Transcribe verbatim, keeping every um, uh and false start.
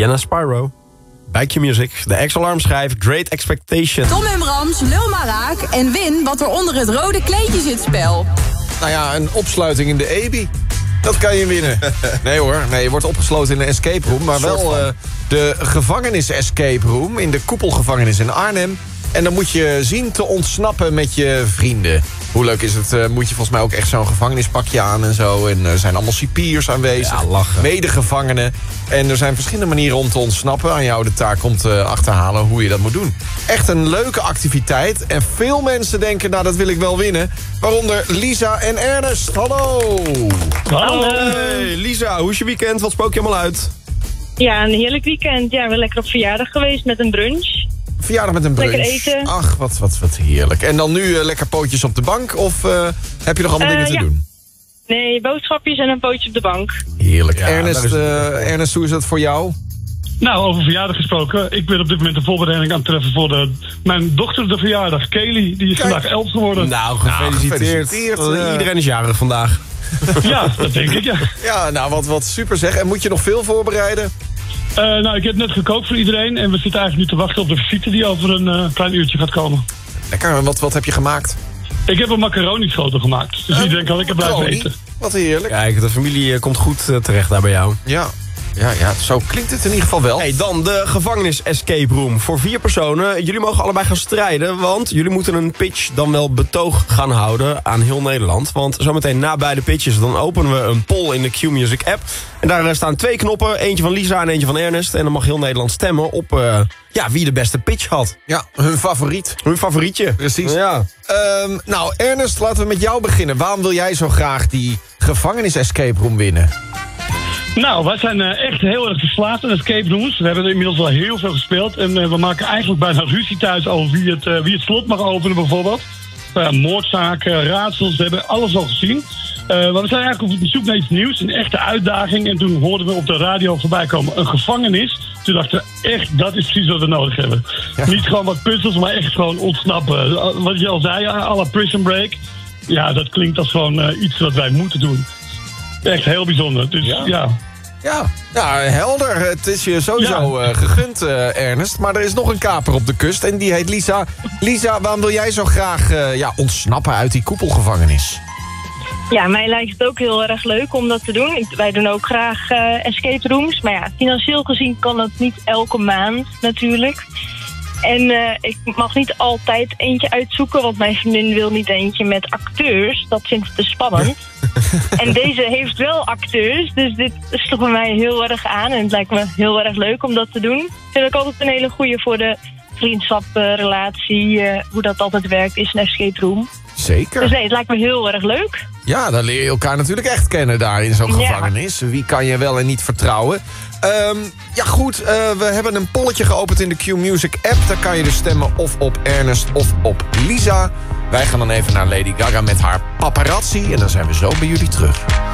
Sienna Spyro. Bij Q-Music, de X-Alarm schijf, Great Expectation. Tom en Brams, lul maar raak en win wat er onder het rode kleedje zit spel. Nou ja, een opsluiting in de E B I. Dat kan je winnen. Nee hoor, nee, je wordt opgesloten in een escape room. Maar wel uh, de gevangenis-escape room in de Koepelgevangenis in Arnhem. En dan moet je zien te ontsnappen met je vrienden. Hoe leuk is het? Uh, moet je volgens mij ook echt zo'n gevangenispakje aan en zo. En er zijn allemaal cipiers aanwezig. Ja, lachen. Medegevangenen. En er zijn verschillende manieren om te ontsnappen. Aan jou de taak om te achterhalen hoe je dat moet doen. Echt een leuke activiteit. En veel mensen denken, nou dat wil ik wel winnen. Waaronder Lisa en Ernest. Hallo! Hallo. Hey, Lisa, hoe is je weekend? Wat spook je allemaal uit? Ja, een heerlijk weekend. Ja, we lekker op verjaardag geweest met een brunch. Verjaardag met een brunch. Lekker eten. Ach, wat, wat, wat heerlijk. En dan nu uh, lekker pootjes op de bank? Of uh, heb je nog allemaal Uh, dingen te ja. doen? Nee, boodschapjes en een pootje op de bank. Heerlijk. Ja, Ernest, daar is het. uh, Ernest, hoe is dat voor jou? Nou, over verjaardag gesproken. Ik ben op dit moment de voorbereiding aan het treffen voor de, mijn dochter de verjaardag, Kelly. Die is Kijk. vandaag elf geworden. Nou, gefeliciteerd. gefeliciteerd. Uh, Iedereen is jarig vandaag. Ja, dat denk ik, ja. Ja, nou, wat, wat super zeg. En moet je nog veel voorbereiden? Uh, nou, ik heb net gekookt voor iedereen. En we zitten eigenlijk nu te wachten op de visite die over een uh, klein uurtje gaat komen. Lekker, en wat, wat heb je gemaakt? Ik heb een macaroni-schotel gemaakt. Dus Uh, iedereen kan lekker blijven macaroni? eten. Wat heerlijk. Kijk, de familie uh, komt goed uh, terecht daar bij jou. Ja. Ja, ja, zo klinkt het in ieder geval wel. Hey, dan de gevangenis escape room. Voor vier personen. Jullie mogen allebei gaan strijden. Want jullie moeten een pitch dan wel betoog gaan houden aan heel Nederland. Want zometeen na beide pitches dan openen we een poll in de Q-Music app. En daar staan twee knoppen. Eentje van Lisa en eentje van Ernest. En dan mag heel Nederland stemmen op uh, ja, wie de beste pitch had. Ja, hun favoriet. Hun favorietje. Precies. Ja. Um, nou, Ernest, laten we met jou beginnen. Waarom wil jij zo graag die gevangenis escape room winnen? Nou, wij zijn uh, echt heel erg verslaafd aan escape rooms. We hebben er inmiddels al heel veel gespeeld. En uh, we maken eigenlijk bijna ruzie thuis over wie het, uh, wie het slot mag openen bijvoorbeeld. Uh, moordzaken, raadsels, we hebben alles al gezien. Uh, maar we zijn eigenlijk op zoek naar iets nieuws, een echte uitdaging. En toen hoorden we op de radio voorbij komen een gevangenis. Toen dachten we, echt, dat is precies wat we nodig hebben. Ja. Niet gewoon wat puzzels, maar echt gewoon ontsnappen. Wat je al zei, à la Prison Break. Ja, dat klinkt als gewoon uh, iets wat wij moeten doen. Echt heel bijzonder. Dus ja. ja. Ja, ja, helder. Het is je sowieso ja. uh, gegund, uh, Ernest. Maar er is nog een kaper op de kust en die heet Lisa. Lisa, waarom wil jij zo graag uh, ja, ontsnappen uit die koepelgevangenis? Ja, mij lijkt het ook heel erg leuk om dat te doen. Ik, wij doen ook graag uh, escape rooms. Maar ja, financieel gezien kan dat niet elke maand natuurlijk. En uh, ik mag niet altijd eentje uitzoeken, want mijn vriendin wil niet eentje met acteurs. Dat vindt ze te spannend. En deze heeft wel acteurs, dus dit sloeg bij mij heel erg aan. En het lijkt me heel erg leuk om dat te doen. Ik vind ook altijd een hele goeie voor de vriendschap, uh, relatie, uh, hoe dat altijd werkt, is een escape room. Zeker. Dus nee, het lijkt me heel erg leuk. Ja, dan leer je elkaar natuurlijk echt kennen daar in zo'n Ja. gevangenis. Wie kan je wel en niet vertrouwen? Um, ja goed, uh, we hebben een polletje geopend in de Q-Music app. Daar kan je dus stemmen of op Ernest of op Lisa. Wij gaan dan even naar Lady Gaga met haar paparazzi. En dan zijn we zo bij jullie terug.